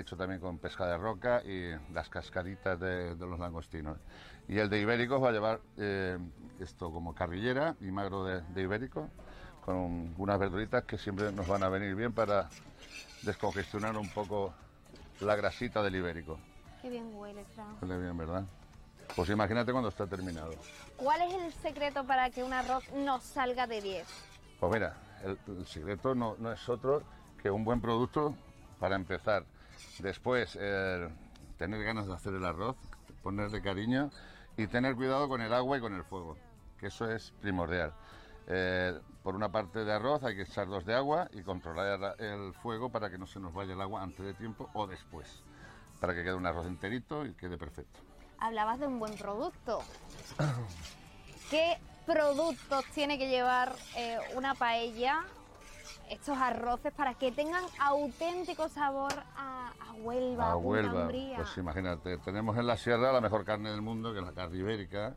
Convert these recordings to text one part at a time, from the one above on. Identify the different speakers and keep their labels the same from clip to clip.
Speaker 1: hecho también con pesca de roca y las cascaritas de los langostinos. Y el de ibéricos va a llevar esto como carrillera y magro de ibérico, con unas verduritas que siempre nos van a venir bien para descongestionar un poco la grasita del ibérico.
Speaker 2: Qué bien huele, Fran.
Speaker 1: Huele bien, ¿verdad? Pues imagínate cuando está terminado.
Speaker 2: ¿Cuál es el secreto para que un arroz no salga de 10?
Speaker 1: Pues mira, el secreto no es otro que un buen producto para empezar. Después, tener ganas de hacer el arroz, ponerle cariño y tener cuidado con el agua y con el fuego, que eso es primordial. Por una parte de arroz hay que echar 2 de agua y controlar el fuego para que no se nos vaya el agua antes de tiempo o después, para que quede un arroz enterito y quede perfecto.
Speaker 2: Hablabas de un buen producto. ¿Qué productos tiene que llevar una paella, estos arroces, para que tengan auténtico sabor a Huelva,
Speaker 1: A Huelva,
Speaker 2: Punta Umbría?
Speaker 1: pues imagínate, tenemos en la sierra la mejor carne del mundo, que es la carne ibérica,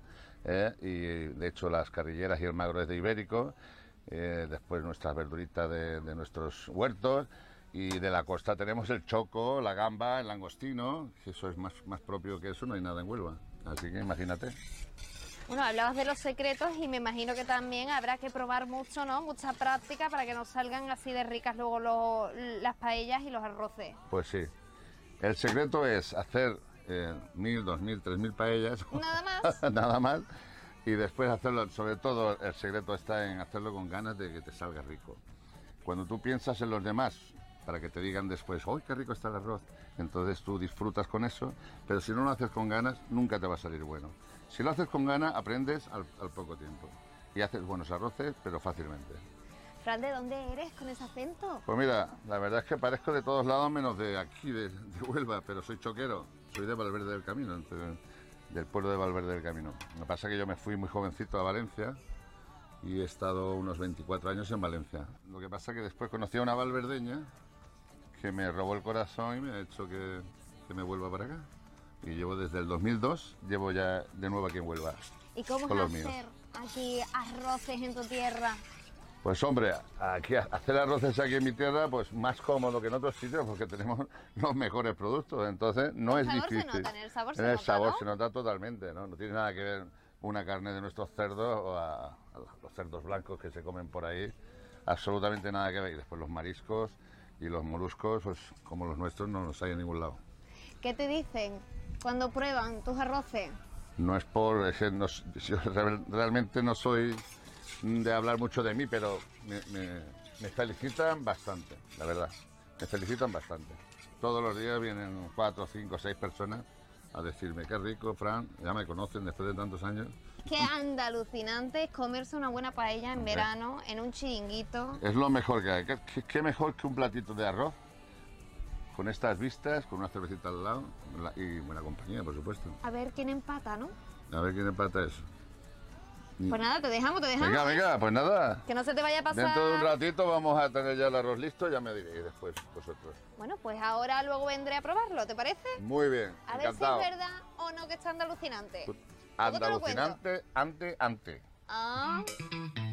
Speaker 1: y de hecho las carrilleras y el magro es de ibérico, después nuestras verduritas de nuestros huertos, y de la costa tenemos el choco, la gamba, el langostino, que eso es más propio que eso, no hay nada en Huelva, así que imagínate.
Speaker 2: Bueno, hablabas de los secretos y me imagino que también habrá que probar mucho, ¿no? Mucha práctica para que nos salgan así de ricas luego las paellas y los arroces.
Speaker 1: Pues sí, el secreto es hacer 1000, 2000, 3000 paellas.
Speaker 2: Nada más.
Speaker 1: Nada más. Y después hacerlo, sobre todo el secreto está en hacerlo con ganas de que te salga rico. Cuando tú piensas en los demás, para que te digan después, ¡ay, qué rico está el arroz! Entonces tú disfrutas con eso, pero si no lo haces con ganas, nunca te va a salir bueno. Si lo haces con ganas, aprendes al poco tiempo. Y haces buenos arroces, pero fácilmente.
Speaker 2: Fran, ¿de dónde eres con ese acento?
Speaker 1: Pues mira, la verdad es que parezco de todos lados menos de aquí, de Huelva, pero soy choquero. Soy de Valverde del Camino, del pueblo de Valverde del Camino. Lo que pasa es que yo me fui muy jovencito a Valencia y he estado unos 24 años en Valencia. Lo que pasa es que después conocí a una valverdeña que me robó el corazón y me ha hecho que me vuelva para acá. Y llevo desde el 2002, llevo ya de nuevo aquí en Huelva.
Speaker 2: ¿Y cómo
Speaker 1: con
Speaker 2: es
Speaker 1: los míos.
Speaker 2: hacer aquí arroces en tu tierra?
Speaker 1: Pues hombre, aquí hacer arroces aquí en mi tierra, pues más cómodo que en otros sitios porque tenemos los mejores productos, entonces no es difícil.
Speaker 2: El sabor se nota, en el sabor se
Speaker 1: En el
Speaker 2: nota,
Speaker 1: sabor
Speaker 2: ¿no?
Speaker 1: se nota totalmente, ¿no? No tiene nada que ver una carne de nuestros cerdos o a los cerdos blancos que se comen por ahí, absolutamente nada que ver. Y después los mariscos y los moluscos, pues como los nuestros, no los hay en ningún lado.
Speaker 2: ¿Qué te dicen cuando prueban tus arroces?
Speaker 1: No es por... yo realmente no soy de hablar mucho de mí, pero me felicitan bastante, la verdad. Me felicitan bastante. Todos los días vienen 4, 5, 6 personas a decirme, qué rico, Fran, ya me conocen después de tantos años.
Speaker 2: Qué anda alucinante es comerse una buena paella en verano, en un chiringuito.
Speaker 1: Es lo mejor que hay. ¿Qué mejor que un platito de arroz? Con estas vistas, con una cervecita al lado y buena compañía, por supuesto.
Speaker 2: A ver quién empata, ¿no?
Speaker 1: A ver quién empata eso.
Speaker 2: Pues nada, te dejamos.
Speaker 1: Venga, pues nada.
Speaker 2: Que no se te vaya a pasar.
Speaker 1: Dentro de un ratito vamos a tener ya el arroz listo, ya me diréis después vosotros.
Speaker 2: Bueno, pues ahora luego vendré a probarlo, ¿te parece?
Speaker 1: Muy bien,
Speaker 2: A
Speaker 1: encantado.
Speaker 2: ver si es verdad o no que está anda alucinante.
Speaker 1: Anda alucinante, ante.
Speaker 2: Ah.